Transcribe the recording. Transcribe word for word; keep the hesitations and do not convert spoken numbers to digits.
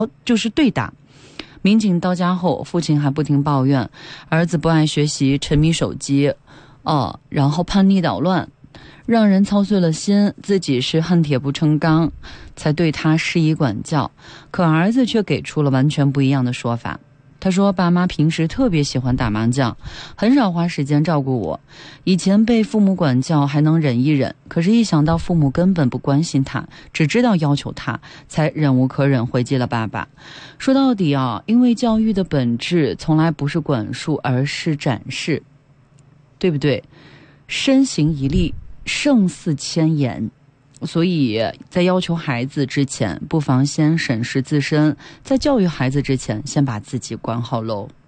就是对打。民警到家后，父亲还不停抱怨儿子不爱学习，沉迷手机，哦，然后叛逆捣乱，让人操碎了心。自己是恨铁不成钢，才对他施以管教。可儿子却给出了完全不一样的说法。他说，爸妈平时特别喜欢打麻将，很少花时间照顾我。以前被父母管教还能忍一忍，可是一想到父母根本不关心他，只知道要求他，才忍无可忍回击了爸爸。说到底啊，因为教育的本质从来不是管束，而是展示，对不对？身行一力胜似千言。所以在要求孩子之前，不妨先审视自身，在教育孩子之前，先把自己管好喽。